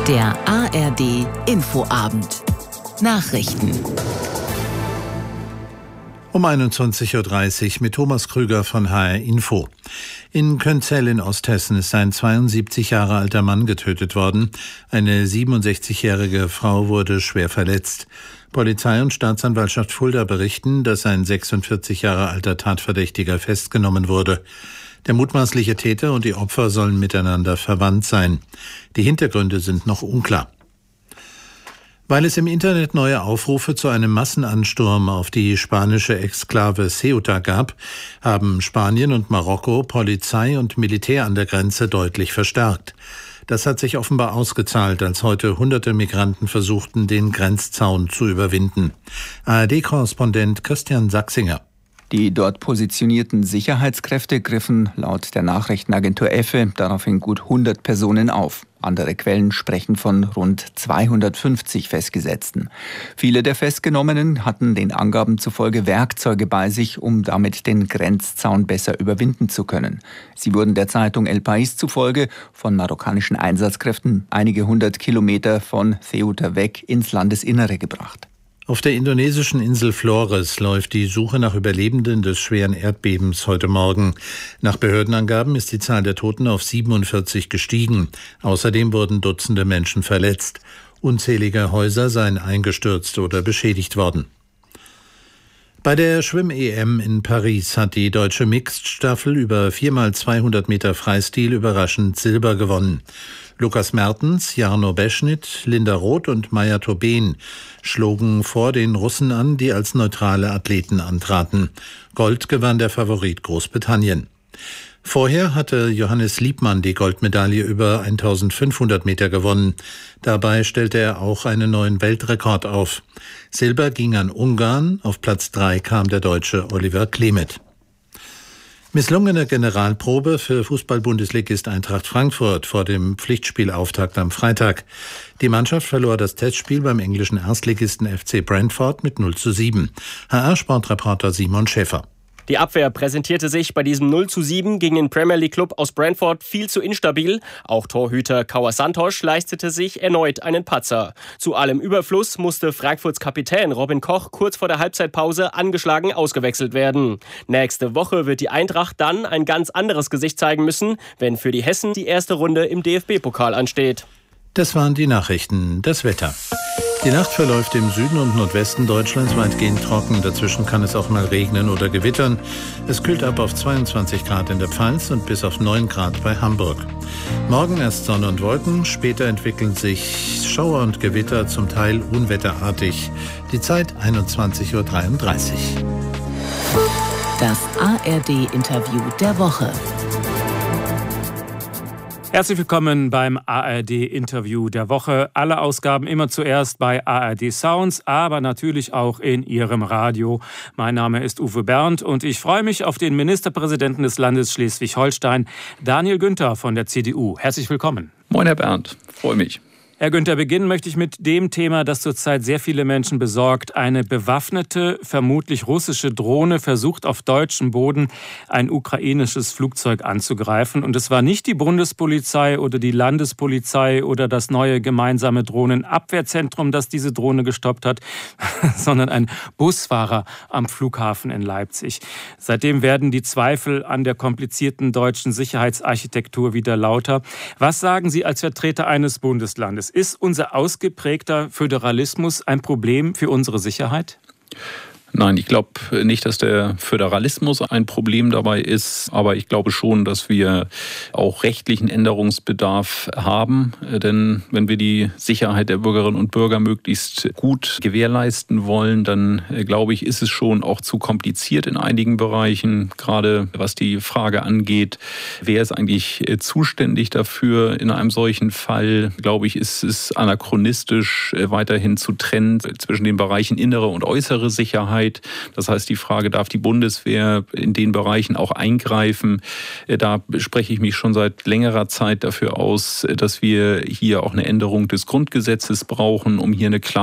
Der ARD Infoabend. Nachrichten. Um 21.30 Uhr mit Thomas Krüger von HR Info. In Könzell in Osthessen ist ein 72 Jahre alter Mann getötet worden. Eine 67-jährige Frau wurde schwer verletzt. Polizei und Staatsanwaltschaft Fulda berichten, dass ein 46 Jahre alter Tatverdächtiger festgenommen wurde. Der mutmaßliche Täter und die Opfer sollen miteinander verwandt sein. Die Hintergründe sind noch unklar. Weil es im Internet neue Aufrufe zu einem Massenansturm auf die spanische Exklave Ceuta gab, haben Spanien und Marokko Polizei und Militär an der Grenze deutlich verstärkt. Das hat sich offenbar ausgezahlt, als heute hunderte Migranten versuchten, den Grenzzaun zu überwinden. ARD-Korrespondent Christian Sachsinger. Die dort positionierten Sicherheitskräfte griffen laut der Nachrichtenagentur EFE daraufhin gut 100 Personen auf. Andere Quellen sprechen von rund 250 Festgesetzten. Viele der Festgenommenen hatten den Angaben zufolge Werkzeuge bei sich, um damit den Grenzzaun besser überwinden zu können. Sie wurden der Zeitung El País zufolge von marokkanischen Einsatzkräften einige 100 Kilometer von Ceuta weg ins Landesinnere gebracht. Auf der indonesischen Insel Flores läuft die Suche nach Überlebenden des schweren Erdbebens heute Morgen. Nach Behördenangaben ist die Zahl der Toten auf 47 gestiegen. Außerdem wurden Dutzende Menschen verletzt. Unzählige Häuser seien eingestürzt oder beschädigt worden. Bei der Schwimm-EM in Paris hat die deutsche Mixed-Staffel über 4x200 Meter Freistil überraschend Silber gewonnen. Lukas Mertens, Jarno Beschnit, Linda Roth und Maja Tobeen schlugen vor den Russen an, die als neutrale Athleten antraten. Gold gewann der Favorit Großbritannien. Vorher hatte Johannes Liebmann die Goldmedaille über 1500 Meter gewonnen. Dabei stellte er auch einen neuen Weltrekord auf. Silber ging an Ungarn, auf Platz 3 kam der Deutsche Oliver Klemet. Misslungene Generalprobe für Fußball-Bundesligist Eintracht Frankfurt vor dem Pflichtspielauftakt am Freitag. Die Mannschaft verlor das Testspiel beim englischen Erstligisten FC Brentford mit 0:7. HR-Sportreporter Simon Schäfer. Die Abwehr präsentierte sich bei diesem 0:7 gegen den Premier League Club aus Brentford viel zu instabil. Auch Torhüter Kauer Santos leistete sich erneut einen Patzer. Zu allem Überfluss musste Frankfurts Kapitän Robin Koch kurz vor der Halbzeitpause angeschlagen ausgewechselt werden. Nächste Woche wird die Eintracht dann ein ganz anderes Gesicht zeigen müssen, wenn für die Hessen die erste Runde im DFB-Pokal ansteht. Das waren die Nachrichten. Das Wetter. Die Nacht verläuft im Süden und Nordwesten Deutschlands weitgehend trocken. Dazwischen kann es auch mal regnen oder gewittern. Es kühlt ab auf 22 Grad in der Pfalz und bis auf 9 Grad bei Hamburg. Morgen erst Sonne und Wolken, später entwickeln sich Schauer und Gewitter, zum Teil unwetterartig. Die Zeit 21:33 Uhr. Das ARD-Interview der Woche. Herzlich willkommen beim ARD-Interview der Woche. Alle Ausgaben immer zuerst bei ARD Sounds, aber natürlich auch in Ihrem Radio. Mein Name ist Uwe Bernd und ich freue mich auf den Ministerpräsidenten des Landes Schleswig-Holstein, Daniel Günther von der CDU. Herzlich willkommen. Moin, Herr Bernd. Freue mich. Herr Günther, beginnen möchte ich mit dem Thema, das zurzeit sehr viele Menschen besorgt. Eine bewaffnete, vermutlich russische Drohne versucht auf deutschem Boden ein ukrainisches Flugzeug anzugreifen. Und es war nicht die Bundespolizei oder die Landespolizei oder das neue gemeinsame Drohnenabwehrzentrum, das diese Drohne gestoppt hat, sondern ein Busfahrer am Flughafen in Leipzig. Seitdem werden die Zweifel an der komplizierten deutschen Sicherheitsarchitektur wieder lauter. Was sagen Sie als Vertreter eines Bundeslandes? Ist unser ausgeprägter Föderalismus ein Problem für unsere Sicherheit? Nein, ich glaube nicht, dass der Föderalismus ein Problem dabei ist, aber ich glaube schon, dass wir auch rechtlichen Änderungsbedarf haben. Denn wenn wir die Sicherheit der Bürgerinnen und Bürger möglichst gut gewährleisten wollen, dann glaube ich, ist es schon auch zu kompliziert in einigen Bereichen. Gerade was die Frage angeht, wer ist eigentlich zuständig dafür in einem solchen Fall, glaube ich, ist es anachronistisch weiterhin zu trennen zwischen den Bereichen innere und äußere Sicherheit. Das heißt, die Frage, darf die Bundeswehr in den Bereichen auch eingreifen? Da spreche ich mich schon seit längerer Zeit dafür aus, dass wir hier auch eine Änderung des Grundgesetzes brauchen, um hier eine klare